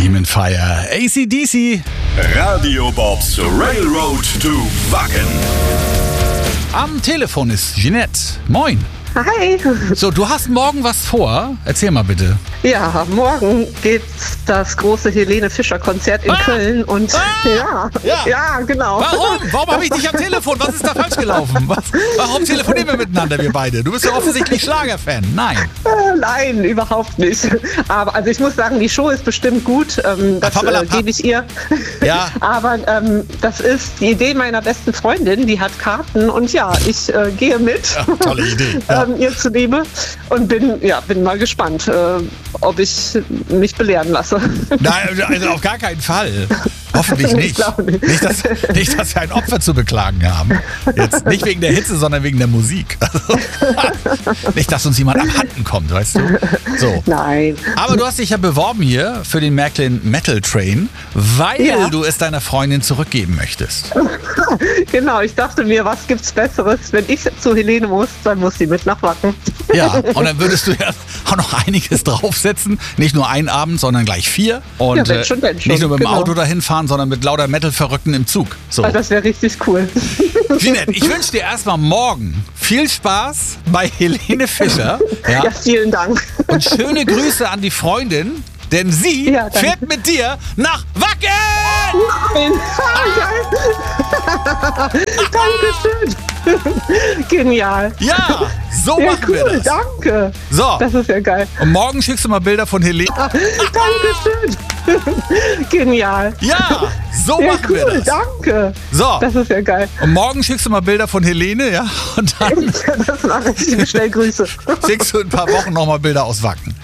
Demon Fire, AC/DC. Radio Bobs Railroad to Wacken. Am Telefon ist Jeanette. Moin. Hi. So, du hast morgen was vor. Erzähl mal bitte. Ja, morgen geht's das große Helene Fischer Konzert in Köln und ja, genau. Warum? Warum habe ich dich am Telefon? Was ist da falsch gelaufen? Warum telefonieren wir miteinander, wir beide? Du bist ja offensichtlich Schlagerfan. Nein. Nein, überhaupt nicht. Aber also ich muss sagen, die Show ist bestimmt gut. Das gebe ich ihr. Ja. Aber das ist die Idee meiner besten Freundin. Die hat Karten und ja, ich gehe mit. Ja, tolle Idee. Ja. Ihr zuliebe und bin mal gespannt, ob ich mich belehren lasse. Nein, also auf gar keinen Fall. Hoffentlich nicht. Nicht, dass wir ein Opfer zu beklagen haben. Jetzt nicht wegen der Hitze, sondern wegen der Musik. Also, nicht, dass uns jemand abhanden kommt, weißt du? So. Nein. Aber du hast dich ja beworben hier für den Märklin Metal Train, weil du es deiner Freundin zurückgeben möchtest. Genau, ich dachte mir, was gibt's Besseres? Wenn ich zu Helene muss, dann muss sie mit nach Wacken. Ja, und dann würdest du ja auch noch einiges draufsetzen. Nicht nur einen Abend, sondern gleich 4. Und ja, wenn schon. Nicht nur mit dem Auto dahin fahren, sondern mit lauter Metal-Verrückten im Zug. So. Also das wäre richtig cool. Jeanette, ich wünsche dir erstmal morgen viel Spaß bei Helene Fischer. Ja, vielen Dank. Und schöne Grüße an die Freundin, denn sie fährt mit dir nach Wacken! Nein. Geil. Dankeschön. Genial. Ja, so machen wir das. Danke. So. Das ist ja geil. Und morgen schickst du mal Bilder von Helene. Dankeschön. Genial. Ja, so machen wir das. Danke. So. Das ist ja geil. Und morgen schickst du mal Bilder von Helene, ja? Und dann Das mache ich. Schnell Grüße. schickst du in ein paar Wochen nochmal Bilder aus Wacken.